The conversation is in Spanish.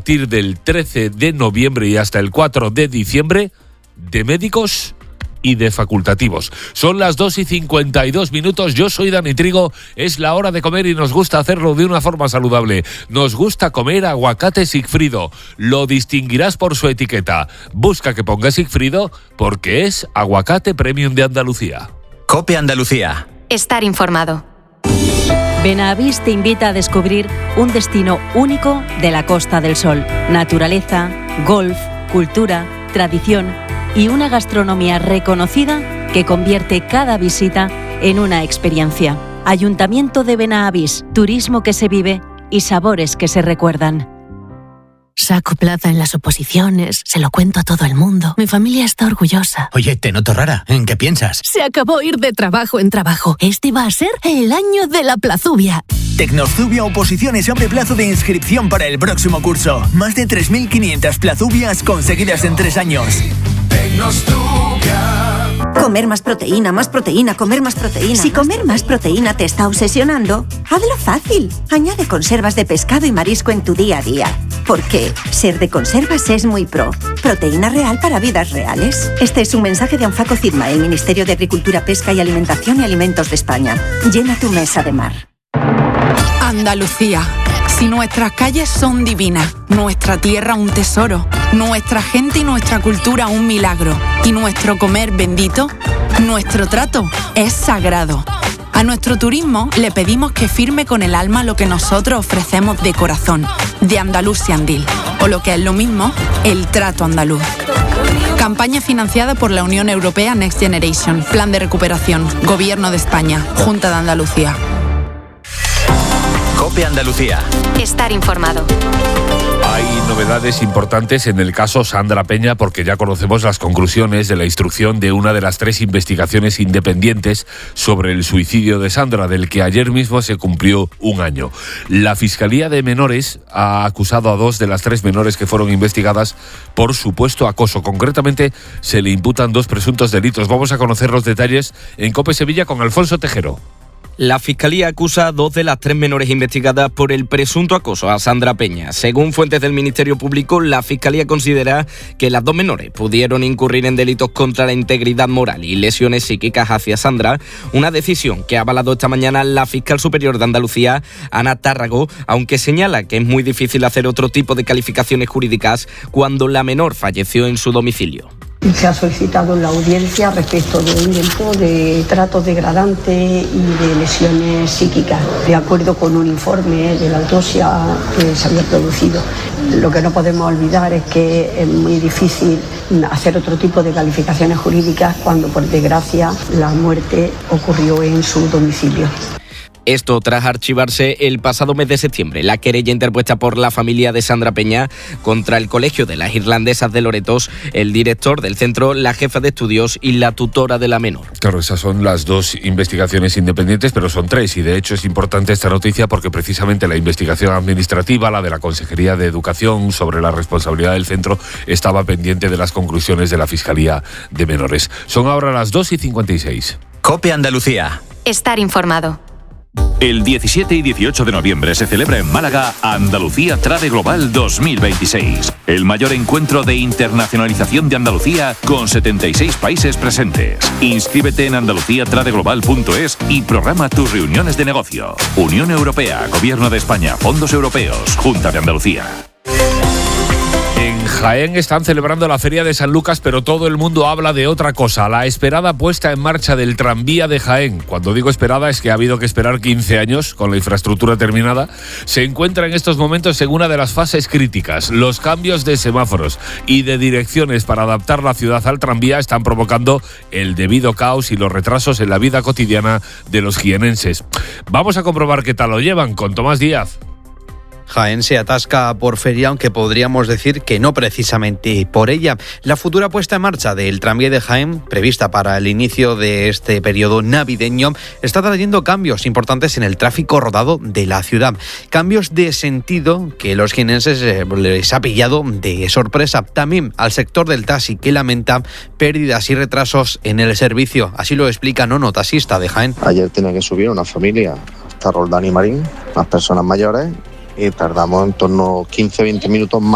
partir del 13 de noviembre y hasta el 4 de diciembre de médicos y de facultativos. Son las 2:52. Yo soy Dani Trigo. Es la hora de comer y nos gusta hacerlo de una forma saludable. Nos gusta comer aguacate Sigfrido. Lo distinguirás por su etiqueta. Busca que ponga Sigfrido porque es aguacate premium de Andalucía. COPE Andalucía. Estar informado. Benavís te invita a descubrir un destino único de la Costa del Sol. Naturaleza, golf, cultura, tradición y una gastronomía reconocida que convierte cada visita en una experiencia. Ayuntamiento de Benavís, turismo que se vive y sabores que se recuerdan. Saco plaza en las oposiciones, se lo cuento a todo el mundo. Mi familia está orgullosa. Oye, te noto rara. ¿En qué piensas? Se acabó ir de trabajo en trabajo. Este va a ser el año de la plazubia. Tecnozubia Oposiciones abre plazo de inscripción para el próximo curso. Más de 3.500 plazubias conseguidas en 3 años. Comer más proteína, comer más proteína. Si comer más proteína te está obsesionando, hazlo fácil. Añade conservas de pescado y marisco en tu día a día. Porque ser de conservas es muy pro. Proteína real para vidas reales. Este es un mensaje de Anfaco Cidma, el Ministerio de Agricultura, Pesca y Alimentación y Alimentos de España. Llena tu mesa de mar. Andalucía. Si nuestras calles son divinas, nuestra tierra un tesoro, nuestra gente y nuestra cultura un milagro, y nuestro comer bendito, nuestro trato es sagrado. A nuestro turismo le pedimos que firme con el alma lo que nosotros ofrecemos de corazón, de Andalusiandil, o lo que es lo mismo, el trato andaluz. Campaña financiada por la Unión Europea Next Generation, Plan de Recuperación, Gobierno de España, Junta de Andalucía. COPE Andalucía. Estar informado. Hay novedades importantes en el caso Sandra Peña porque ya conocemos las conclusiones de la instrucción de una de las 3 investigaciones independientes sobre el suicidio de Sandra, del que ayer mismo se cumplió 1 año. La Fiscalía de Menores ha acusado a 2 de las 3 menores que fueron investigadas por supuesto acoso. Concretamente se le imputan 2 presuntos delitos. Vamos a conocer los detalles en COPE Sevilla con Alfonso Tejero. La Fiscalía acusa a 2 de las 3 menores investigadas por el presunto acoso a Sandra Peña. Según fuentes del Ministerio Público, la Fiscalía considera que las 2 menores pudieron incurrir en delitos contra la integridad moral y lesiones psíquicas hacia Sandra, una decisión que ha avalado esta mañana la Fiscal Superior de Andalucía, Ana Tárrago, aunque señala que es muy difícil hacer otro tipo de calificaciones jurídicas cuando la menor falleció en su domicilio. Se ha solicitado en la audiencia respecto de un delito de trato degradante y de lesiones psíquicas, de acuerdo con un informe de la autopsia que se había producido. Lo que no podemos olvidar es que es muy difícil hacer otro tipo de calificaciones jurídicas cuando, por desgracia, la muerte ocurrió en su domicilio. Esto tras archivarse el pasado mes de septiembre la querella interpuesta por la familia de Sandra Peña contra el Colegio de las Irlandesas de Loretos, el director del centro, la jefa de estudios y la tutora de la menor. Claro, esas son las 2 investigaciones independientes, pero son 3 y de hecho es importante esta noticia porque precisamente la investigación administrativa, la de la Consejería de Educación sobre la responsabilidad del centro, estaba pendiente de las conclusiones de la Fiscalía de Menores. Son ahora las 2:56. COPE Andalucía. Estar informado. El 17 y 18 de noviembre se celebra en Málaga Andalucía Trade Global 2026, el mayor encuentro de internacionalización de Andalucía con 76 países presentes. Inscríbete en andaluciatradeglobal.es y programa tus reuniones de negocio. Unión Europea, Gobierno de España, Fondos Europeos, Junta de Andalucía. En Jaén están celebrando la Feria de San Lucas, pero todo el mundo habla de otra cosa, la esperada puesta en marcha del tranvía de Jaén. Cuando digo esperada es que ha habido que esperar 15 años con la infraestructura terminada. Se encuentra en estos momentos en una de las fases críticas. Los cambios de semáforos y de direcciones para adaptar la ciudad al tranvía están provocando el debido caos y los retrasos en la vida cotidiana de los jienenses. Vamos a comprobar qué tal lo llevan con Tomás Díaz. Jaén se atasca por feria, aunque podríamos decir que no precisamente por ella. La futura puesta en marcha del tranvía de Jaén, prevista para el inicio de este periodo navideño, está trayendo cambios importantes en el tráfico rodado de la ciudad. Cambios de sentido que los jienenses les ha pillado de sorpresa. También al sector del taxi, que lamenta pérdidas y retrasos en el servicio. Así lo explica Nono, taxista de Jaén. Ayer tenía que subir una familia hasta Roldán y Marín, las personas mayores, y tardamos en torno a 15-20 minutos más